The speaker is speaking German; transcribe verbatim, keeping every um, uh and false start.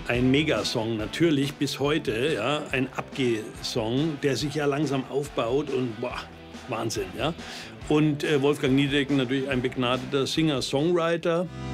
ein Megasong natürlich bis heute, ja, ein Abgeh-Song, der sich ja langsam aufbaut und boah, Wahnsinn, ja. Und äh, Wolfgang Niedecken natürlich ein begnadeter Singer-Songwriter.